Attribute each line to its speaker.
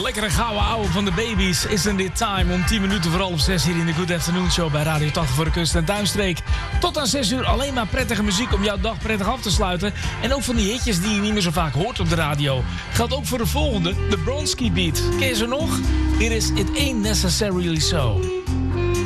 Speaker 1: lekkere gouden ouwe van de Babies. Isn't it time? Om 10 minuten voor half 6 hier in de Good Afternoon Show bij Radio 80 voor de Kust en Duinstreek. Tot aan 6 uur alleen maar prettige muziek om jouw dag prettig af te sluiten. En ook van die hitjes die je niet meer zo vaak hoort op de radio. Geldt ook voor de volgende, de Bronski Beat. Ken je ze nog? Hier is It Ain't Necessarily So.